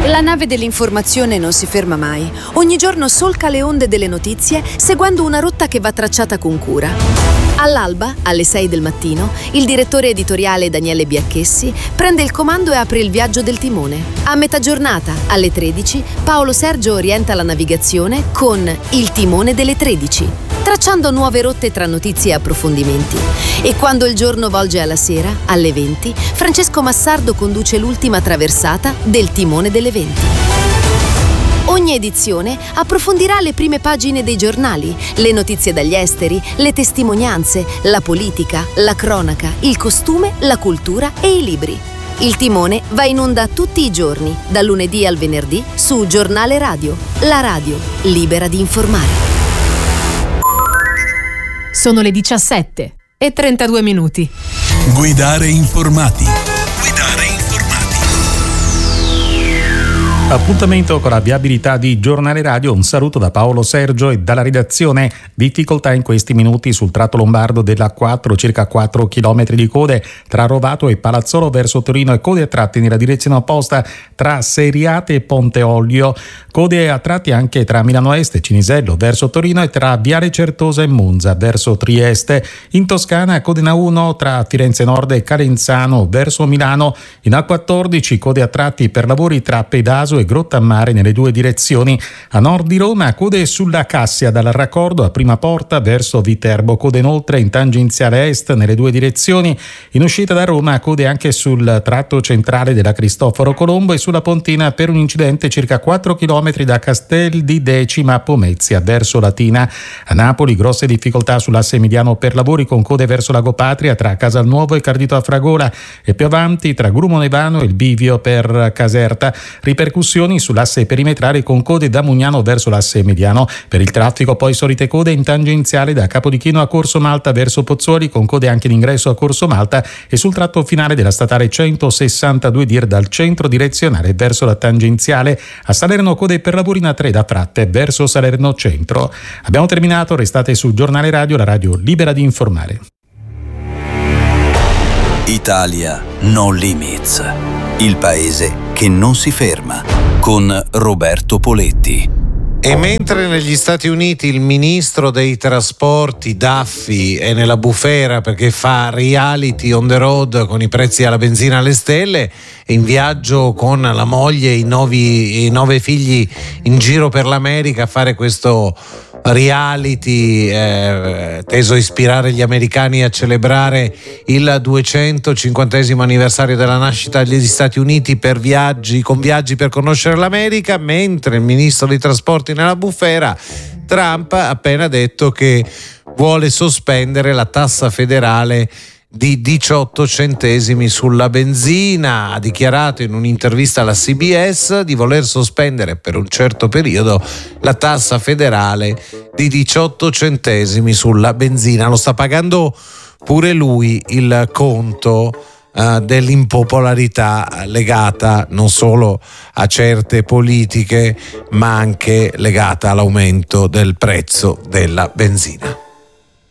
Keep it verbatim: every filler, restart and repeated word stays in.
La nave dell'informazione non si ferma mai. Ogni giorno solca le onde delle notizie seguendo una rotta che va tracciata con cura. All'alba, alle sei del mattino, il direttore editoriale Daniele Biacchessi prende il comando e apre il viaggio del timone. A metà giornata, alle tredici, Paolo Sergio orienta la navigazione con Il timone delle tredici, tracciando nuove rotte tra notizie e approfondimenti. E quando il giorno volge alla sera, alle venti, Francesco Massardo conduce l'ultima traversata del timone delle venti. Ogni edizione approfondirà le prime pagine dei giornali, le notizie dagli esteri, le testimonianze, la politica, la cronaca, il costume, la cultura e i libri. Il timone va in onda tutti i giorni, dal lunedì al venerdì, su Giornale Radio, la radio libera di informare. Sono le diciassette e trentadue minuti. Guidare informati. Guidare informati. Appuntamento con la viabilità di Giornale Radio. Un saluto da Paolo Sergio e dalla redazione. Difficoltà in questi minuti sul tratto lombardo della A quattro, circa quattro chilometri di code tra Rovato e Palazzolo verso Torino e code a tratti nella direzione opposta tra Seriate e Ponte Olio. Code a tratti anche tra Milano Est e Cinisello verso Torino e tra Viale Certosa e Monza verso Trieste. In Toscana code in A uno tra Firenze Nord e Calenzano verso Milano. In A quattordici code a tratti per lavori tra Pedaso e Grottammare nelle due direzioni. A nord di Roma code sulla Cassia dal raccordo a Prima Porta verso Viterbo, code inoltre in tangenziale est nelle due direzioni. In uscita da Roma code anche sul tratto centrale della Cristoforo Colombo e sulla Pontina per un incidente circa quattro chilometri da Castel di Decima a Pomezia verso Latina. A Napoli grosse difficoltà sull'asse mediano per lavori con code verso Lago Patria tra Casalnuovo e Cardito Afragola e più avanti tra Grumo Nevano e il bivio per Caserta. Ripercussioni sull'asse perimetrale con code da Mugnano verso l'asse mediano. Per il traffico poi solite code in tangenziale da Capodichino a Corso Malta verso Pozzuoli, con code anche in ingresso a Corso Malta e sul tratto finale della statale centosessantadue dir dal centro direzionale verso la tangenziale. A Salerno code per lavori in A tre da Fratte verso Salerno Centro. Abbiamo terminato, restate su Giornale Radio, la radio libera di informare. Italia No Limits, il paese che non si ferma, con Roberto Poletti. E mentre negli Stati Uniti il ministro dei trasporti Duffy è nella bufera perché fa reality on the road con i prezzi alla benzina alle stelle, è in viaggio con la moglie e i, novi, i nove figli in giro per l'America a fare questo reality eh, teso a ispirare gli americani a celebrare il duecentocinquantesimo anniversario della nascita degli Stati Uniti per viaggi con viaggi per conoscere l'America. Mentre il ministro dei trasporti nella bufera, Trump ha appena detto che vuole sospendere la tassa federale di diciotto centesimi sulla benzina. Ha dichiarato in un'intervista alla C B S di voler sospendere per un certo periodo la tassa federale di diciotto centesimi sulla benzina. Lo sta pagando pure lui il conto uh, dell'impopolarità legata non solo a certe politiche ma anche legata all'aumento del prezzo della benzina.